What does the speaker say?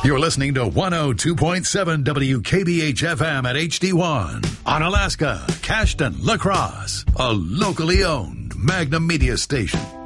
You're listening to 102.7 WKBH-FM at HD1 on Alaska, Cashton, La Crosse, a locally owned Magnum Media station.